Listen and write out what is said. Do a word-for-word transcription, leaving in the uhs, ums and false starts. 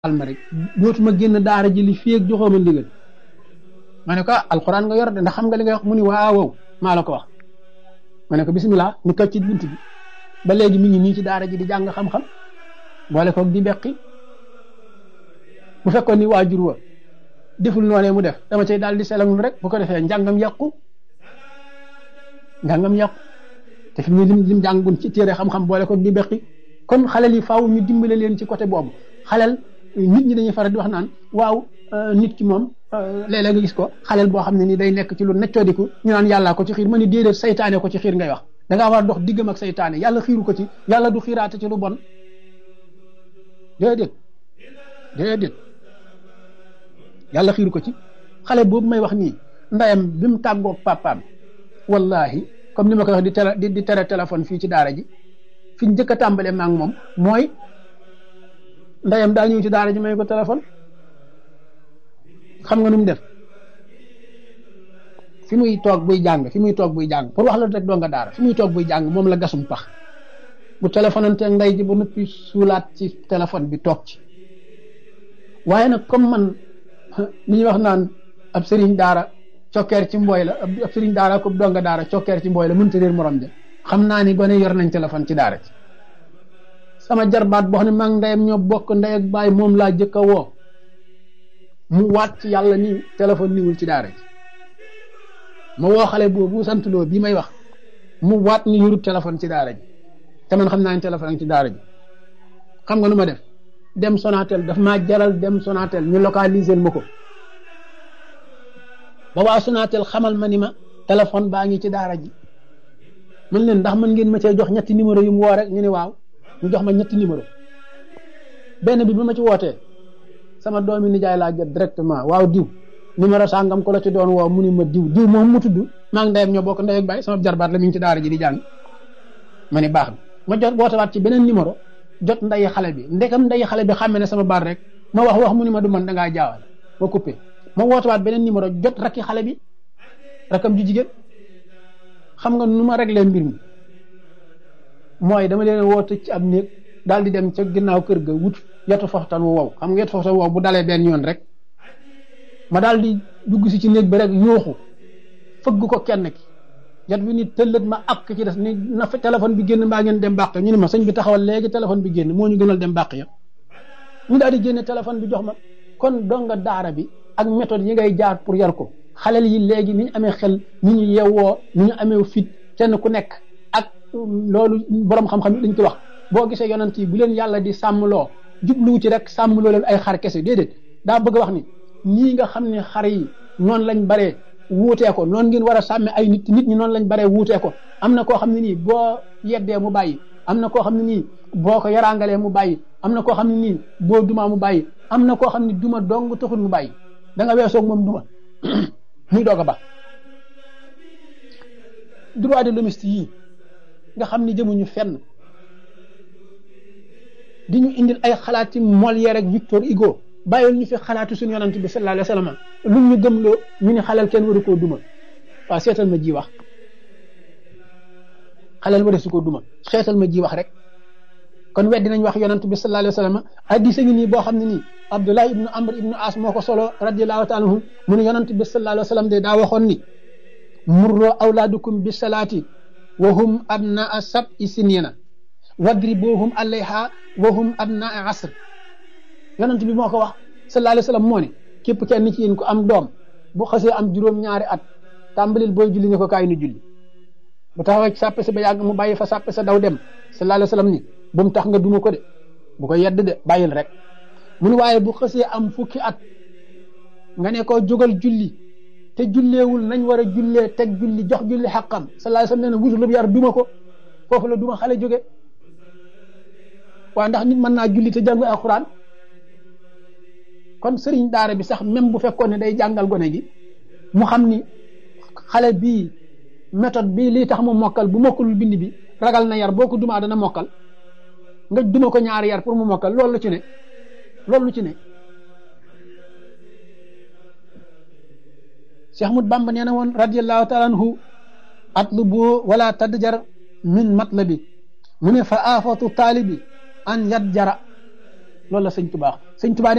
ma rek dootuma génn daara ji li fii ak joxoo ma ndigal ma ne ko ah alxuraan nga yor de ndax xam nga li nga wax mu ni waaw wow maa la ko wax ma ne ko bisimilah ñu toj ci bunt bi ba léegi mi ngi nii ci daara ji di jàng xam-xam boole koog di beqi bu fekkoon ni waajur wa deful noonee mu def dama cay daal di selagul rek bu ko defee njàngam yàqu njàngam yàqu te fi mu lim lim jàngun ci téere xam-xam boole koog di beqi kon xalel yi faaw ñu dimbale leen ci côté boobu xalel nit ñi dañuy faral di wax naan waaw nit ki moom léeg-léeg nga gis ko xalel boo xam ne ni day nekk ci lu neccoodiku ñu naan yàllaa ko ci xiir ma ni déedéet saytaane ko ci xiir ngay wax da ngaa war a dox diggam ak saytaane yàlla xiiru ko ci yàlla du xiiraate ci lu bon déedéet déedéet yàlla xiiru ko ci xale boobu may wax nii ndayam bi mu tàggoog papaam wallahi comme ni ma koy wax di tere di tere téléphone fii ci daara ji fi ñu njëkk a tàmbalee ma ak moom mooy ndayam daa ñëw ci daara ji may ko téléphone xam nga nu mu def fi muy toog buy jàng fi muy toog buy jàng pour wax la rek doo nga daara fi muy toog buy jàng moom la gasum pax bu téléphonante nday ji ba noppi suulaat ci téléphone bi toog ci waaye nag comme man li ñuy wax naan ab sëriñ daara cokkeer ci mbooy la ab sëriñ daara ko donga daara cokkeer ci mbooy la mënta réer morom ja xam naa ni gone yor nañ téléphone ci daara ci sama jarbaat boo xam ne maa ngi ndeyam ñoo bokk ndey ak baay moom laa jëkk a woo mu waat ci yàlla ni téléphone niwul ci daara ji ma woo xale boobu sant loo bii may wax mu waat ni yorut téléphone ci daara ji te man xam naa ne téléphone ci daara ji xam nga nu ma def dem Sonatel daf maa jaral dem Sonatel ñu localiser ma ko ba waa Sonatel xamal ma ni ma téléphone baa ngi ci daara ji man leen ndax mën ngeen ma cee jox ñetti numéro yu mu woo rek ñu ne waaw ñu jox ma ñetti numéro benn bi bi ma ci wootee sama doomi nijaay laa jot directement waaw diw numéro sàngam ko la ci doon woo mu ni ma diw diw moom mu tudd maa ngi ndeyam ñoo bokk ndey ak baay sama jarbaat la mi ngi ci daara ji di jàng ma ni baax na ma jot wootewaat ci beneen numéro jot nday xale bi ndekam nday xale bi xàmme ne sama baat rek ma wax wax mu ni ma du man da ngaa jaawal ma coupé ma wootewaat beneen numéro jot rakki xale bi rakam ju jigéen xam nga nu ma réglé mbir mi mooy dama leen woote ci ab néeg daal di dem ca ginnaaw kër ga wut yetu foxtan wu wow xam nga yetu foxtan wu wow bu dalee benn yoon rek ma daal di dugg si ci néeg bi rek yooxu fëgg ko kenn ki jot bi ni tëllët ma ak ci des ni na fa téléphone bi génn mbaa ngeen dem bàq ñu ne ma sëñ bi taxawal léegi téléphone bi génn moo ñu gënal dem bàq ya ñu daal di génne téléphone bi jox ma kon donga daara bi ak méthode yi ngay jaar pour yar ko xalel yi léegi ni ñu amee xel ni ñu yewwoo ni ñu amee fit kenn ku nekk ak loolu borom xam-xam yi dañ ko wax boo gisee yonent yi bu leen yàlla di sàmmloo jubluwu ci rek sàmmloo leen ay xar kese déedéet daa bëgg a wax ni ñii nga xam ne xar yi noonu lañ baree wuutee ko noonu ngeen war a sàmme ay nit nit ñi noonu lañ baree wuutee ko am na koo xam ne nii boo yeddee mu bàyyi am na koo xam ne nii boo ko yaraangalee mu bàyyi am na koo xam ne nii boo dumaa mu bàyyi am na koo xam ne duma dong taxul mu bàyyi da nga weesoog moom duma muy doog a ba droit de l'hommiste yii nga xam ni jëmuñu fenn di ñu indil ay xalaati Molière ak Victor Hugo bàyyil ñu fi xalaatu suñu yonent bi sallallahu alayhi wa sallam lu ñu gëmloo ñu ne xalal kenn waru koo duma waaw seetal ma ji wax xalal waru su koo duma seetal ma ji wax rek kon weddi nañ wax yonent bi sallallahu alayhi wa sallam hadiis ngi nii boo xam ne nii Abdullah ibnu Amr ibnu As moo ko solo radiyallahu taala anhu mu ne yonent bi sallallahu alayhi wa sallam de daa waxoon ni murroo awlaadukum bi salaati wa hum abnaa sab'i sinina wadribuhum alayha wa hum abnaa asr yonent bi moo ko wax sallallahu alayhi wa sallam moo ne képp kenn ci yéen ko am doom bu xasee am juróom-ñaari at tàmbalil booy julli ne ko kaay nu julli bu taxawee sàppe sa ba yàgg mu bàyyi fa sàppe sa daw dem sallallahu alayhi wa sallam ni bu mu tax nga duma ko de bu ko yedd de bàyyil rek mun waaye bu xasee am fukki at nga ne ko jógal julli te julleewul nañ war a jullee teg julli jox julli xaqam sallallahu alayhi wa sallam nee na wutul yar duma ko foofu la duma xale jóge waaye ndax nit mën naa julli te jàngu alxuraan kon sëriñ daara bi sax même bu fekkoon ne day jàngal gone gi mu xam ni xale bii méthode bii lii tax mu mokkal bu mokkalul bind bi ragal na yar boo ko dumaa dana mokkal nga duma ko ñaari yar pour mu mokkal loolu lu ci ne loolu lu ci ne Cheikh Ahmad Bamba nee na woon radiyallahu taala anhu atlubu wala tadjar min matlabi mu ne fa afatu taalibi an yat jara loolu la sëñ Tuubaa sëñ Tuubaa